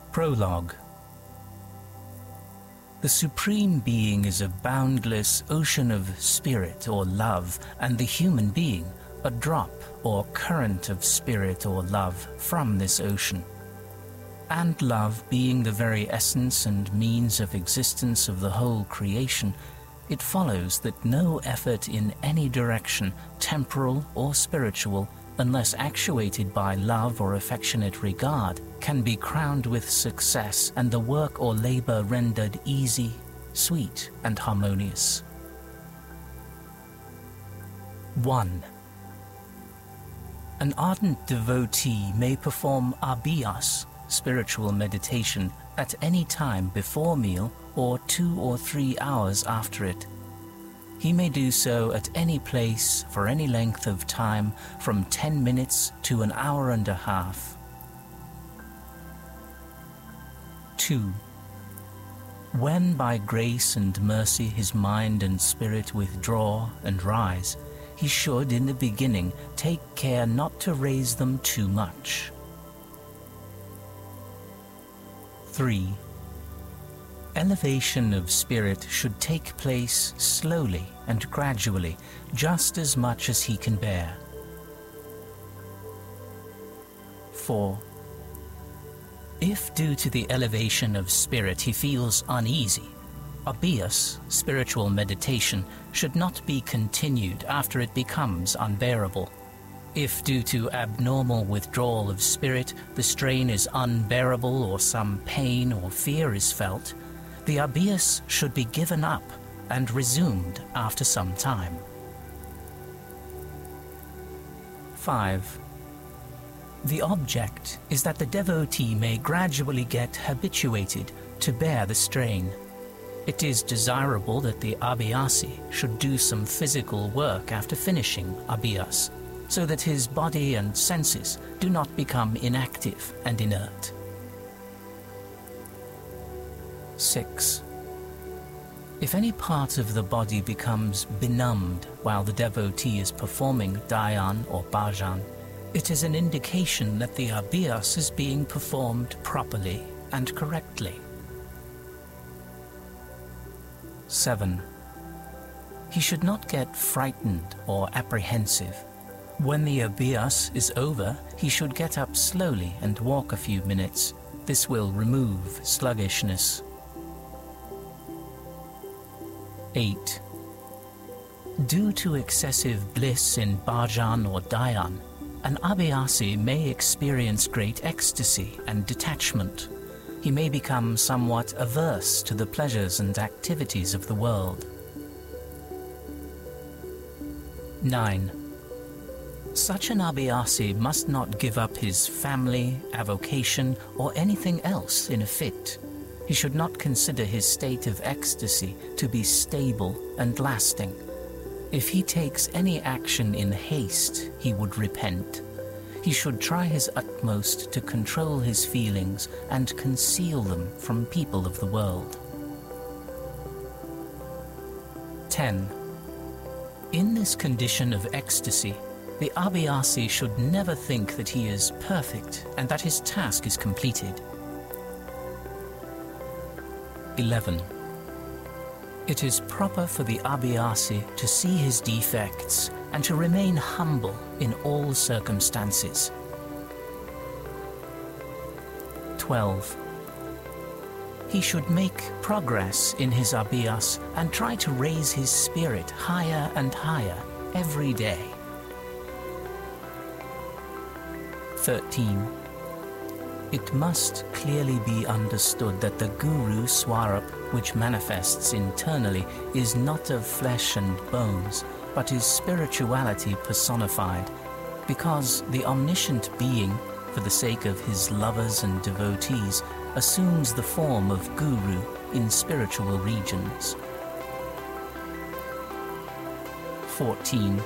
Prologue. The Supreme Being is a boundless ocean of spirit or love, and the human being, a drop or current of spirit or love from this ocean. And love being the very essence and means of existence of the whole creation, it follows that no effort in any direction, temporal or spiritual, unless actuated by love or affectionate regard, can be crowned with success and the work or labor rendered easy, sweet, and harmonious. 1. An ardent devotee may perform abhyas, spiritual meditation, at any time before meal or 2 or 3 hours after it. He may do so at any place for any length of time, from 10 minutes to an hour and a half. 2. When by grace and mercy his mind and spirit withdraw and rise, he should in the beginning take care not to raise them too much. 3. Elevation of spirit should take place slowly and gradually, just as much as he can bear. 4. If due to the elevation of spirit he feels uneasy, abhyas, spiritual meditation, should not be continued after it becomes unbearable. If due to abnormal withdrawal of spirit the strain is unbearable or some pain or fear is felt, the abhyas should be given up and resumed after some time. 5. The object is that the devotee may gradually get habituated to bear the strain. It is desirable that the abhyasi should do some physical work after finishing abhyas, so that his body and senses do not become inactive and inert. 6. If any part of the body becomes benumbed while the devotee is performing dhyan or bhajan, it is an indication that the abhyas is being performed properly and correctly. 7. He should not get frightened or apprehensive. When the abhyas is over, he should get up slowly and walk a few minutes. This will remove sluggishness. 8. Due to excessive bliss in bhajan or dhyan, an abhyasi may experience great ecstasy and detachment. He may become somewhat averse to the pleasures and activities of the world. 9. Such an abhyasi must not give up his family, avocation, or anything else in a fit. He should not consider his state of ecstasy to be stable and lasting. If he takes any action in haste, he would repent. He should try his utmost to control his feelings and conceal them from people of the world. 10. In this condition of ecstasy, the abhyasi should never think that he is perfect and that his task is completed. 11. It is proper for the abhyasi to see his defects and to remain humble in all circumstances. 12. He should make progress in his abhyas and try to raise his spirit higher and higher every day. 13. It must clearly be understood that the Guru Swarup, which manifests internally, is not of flesh and bones, but is spirituality personified, because the omniscient being, for the sake of his lovers and devotees, assumes the form of Guru in spiritual regions. 14.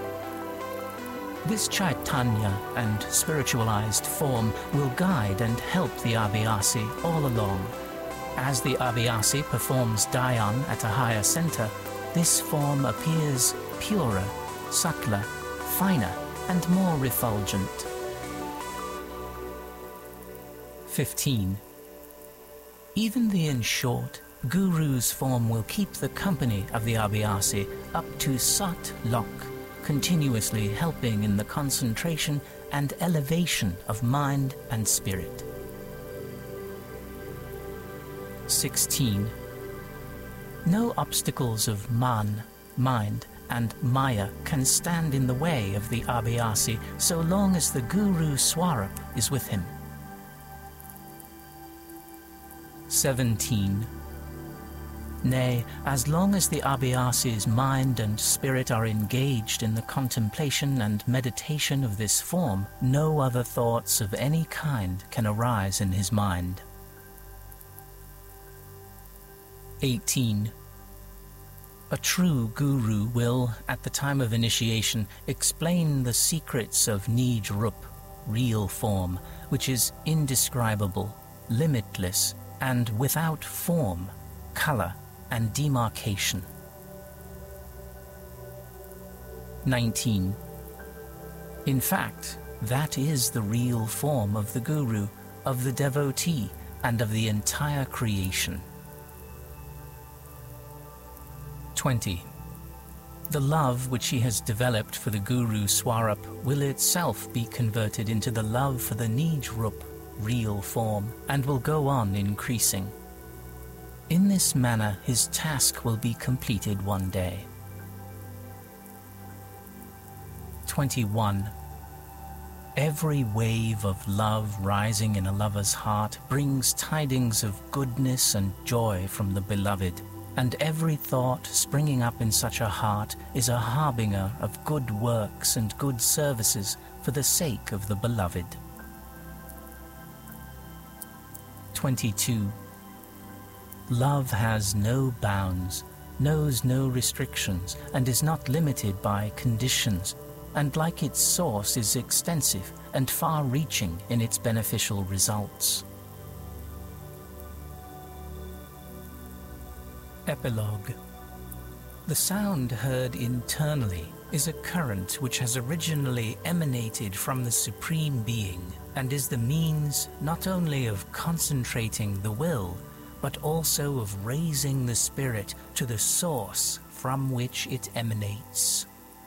This Chaitanya and spiritualized form will guide and help the abhyasi all along. As the abhyasi performs dhyan at a higher center, this form appears purer, subtler, finer, and more refulgent. 15. Even in short, Guru's form will keep the company of the Abhyasi up to Sat Lok, continuously helping in the concentration and elevation of mind and spirit. 16. No obstacles of man, mind, and Maya can stand in the way of the Abhyasi so long as the Guru Swarup is with him. 17. Nay, as long as the Abhyasi's mind and spirit are engaged in the contemplation and meditation of this form, no other thoughts of any kind can arise in his mind. 18. A true Guru will, at the time of initiation, explain the secrets of Nij Rup, real form, which is indescribable, limitless, and without form, color, and demarcation. 19. In fact, that is the real form of the Guru, of the devotee, and of the entire creation. 20. The love which he has developed for the Guru Swarup will itself be converted into the love for the Nij Rup, real form, and will go on increasing. In this manner his task will be completed one day. 21. Every wave of love rising in a lover's heart brings tidings of goodness and joy from the beloved, and every thought springing up in such a heart is a harbinger of good works and good services for the sake of the beloved. 22. Love has no bounds, knows no restrictions, and is not limited by conditions, and like its source is extensive and far-reaching in its beneficial results. Epilogue. The sound heard internally is a current which has originally emanated from the Supreme Being, and is the means not only of concentrating the will, but also of raising the spirit to the source from which it emanates.